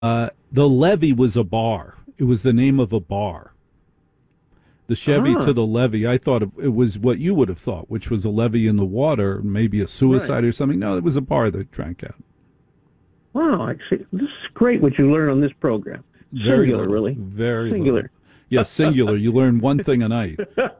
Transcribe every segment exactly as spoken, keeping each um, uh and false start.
Uh, the levee was a bar. It was the name of a bar. The Chevy Ah, to the levee, I thought it was what you would have thought, which was a levee in the water, maybe a right. suicide or something. No, it was a bar that drank out. Wow, I see. This is great what you learn on this program. Very Singular, little. really. Very little. Singular. Yes, singular. You learn one thing a night.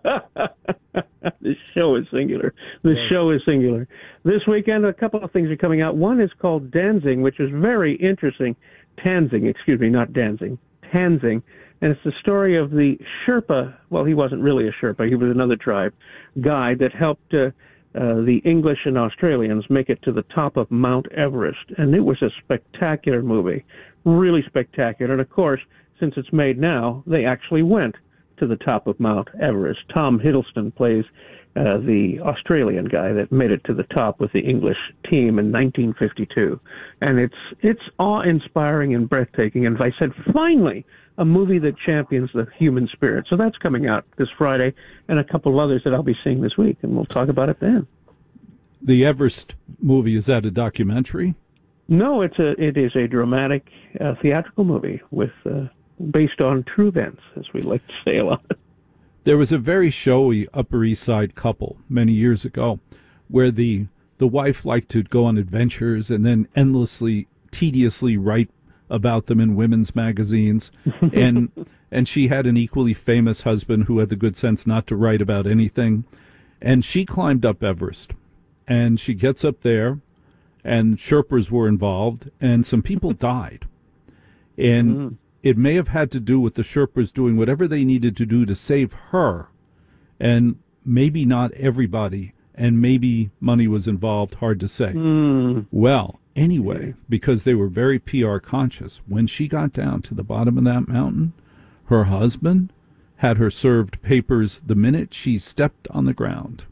This show is singular. This Yes. show is singular. This weekend, a couple of things are coming out. One is called Dancing, which is very interesting. Tanzing, excuse me, not dancing. Tanzing. And it's the story of the Sherpa. Well, he wasn't really a Sherpa. He was another tribe guy that helped uh, uh, the English and Australians make it to the top of Mount Everest. And it was a spectacular movie. Really spectacular. And, of course, since it's made now, they actually went to the top of Mount Everest. Tom Hiddleston plays uh, the Australian guy that made it to the top with the English team in nineteen fifty-two. And it's it's awe-inspiring and breathtaking. And as I said, finally, a movie that champions the human spirit. So that's coming out this Friday, and a couple of others that I'll be seeing this week, and we'll talk about it then. The Everest movie, is that a documentary? No, it's a it is a dramatic uh, theatrical movie with uh, based on true events, as we like to say a lot. There was a very showy Upper East Side couple many years ago where the the wife liked to go on adventures and then endlessly, tediously write about them in women's magazines. and and she had an equally famous husband who had the good sense not to write about anything. And she climbed up Everest. And she gets up there, and Sherpas were involved, and some people died. And Mm. it may have had to do with the Sherpas doing whatever they needed to do to save her, and maybe not everybody, and maybe money was involved, hard to say. Mm. Well, anyway, because they were very P R conscious, when she got down to the bottom of that mountain, her husband had her served papers the minute she stepped on the ground.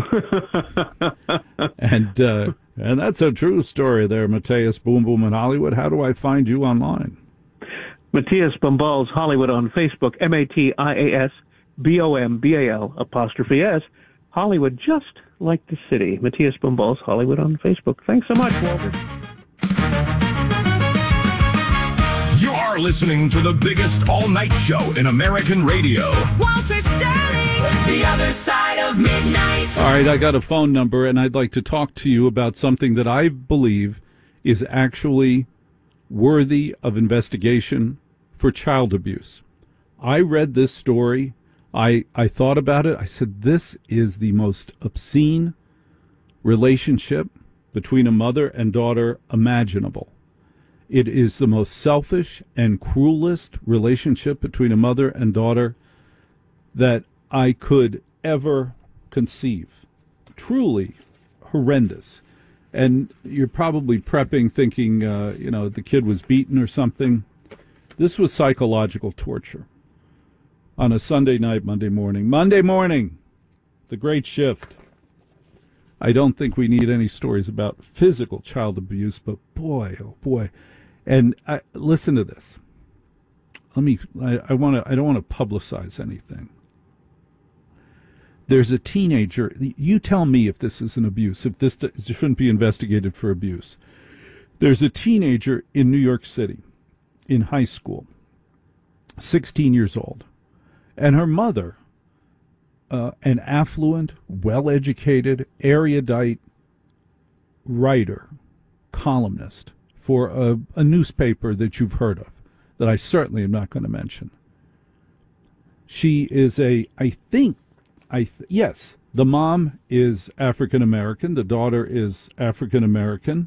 and uh, and that's a true story there, Matthias Boom Boom in Hollywood. How do I find you online? Matthias Bombals Hollywood on Facebook, M A T I A S B O M B A L apostrophe S, Hollywood, just like the city. Matthias Bombals Hollywood on Facebook. Thanks so much, Walter. You are listening to the biggest all-night show in American radio. Walter Sterling, the other side of midnight. All right, I got a phone number, and I'd like to talk to you about something that I believe is actually worthy of investigation for child abuse. I read this story. I, I thought about it. I said, this is the most obscene relationship between a mother and daughter imaginable. It is the most selfish and cruelest relationship between a mother and daughter that I could ever conceive. Truly horrendous. And you're probably prepping, thinking, uh, you know, the kid was beaten or something. This was psychological torture. On a Sunday night, Monday morning. Monday morning, the great shift. I don't think we need any stories about physical child abuse, but boy, oh boy. And I, listen to this. Let me, I, I want to, I don't want to publicize anything. There's a teenager. You tell me if this is an abuse, if this shouldn't be investigated for abuse. There's a teenager in New York City, in high school, sixteen years old, and her mother, uh, an affluent, well-educated, erudite writer, columnist for a, a newspaper that you've heard of, that I certainly am not going to mention. She is a, I think, I th- yes, the mom is African American, the daughter is African American,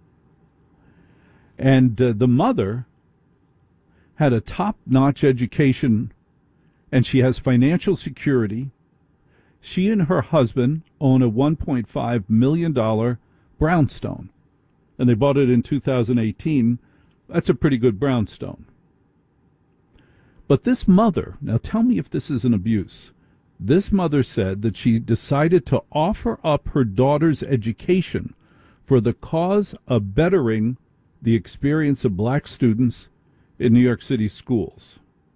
and uh, the mother had a top-notch education, and she has financial security. She and her husband own a one point five million dollars brownstone, and they bought it in two thousand eighteen. That's a pretty good brownstone. But this mother, now tell me if this is an abuse. This mother said that she decided to offer up her daughter's education for the cause of bettering the experience of black students in New York City schools.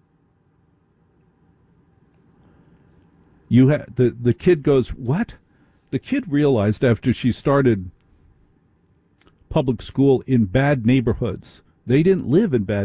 You ha- the, the kid goes, what? The kid realized after she started public school in bad neighborhoods They didn't live in bad